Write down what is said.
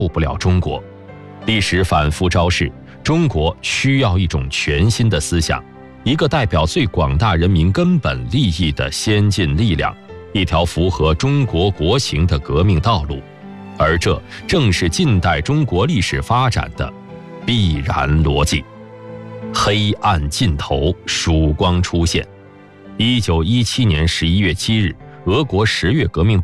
不了中国。历史反复昭示，中国需要一种全新的思想，一个代表最广大人民根本利益的先进力量，一条符合中国国情的革命道路。而这正是近代中国历史发展的必然逻辑。黑暗尽头，曙光出现。1917年11月7日，俄国10月革命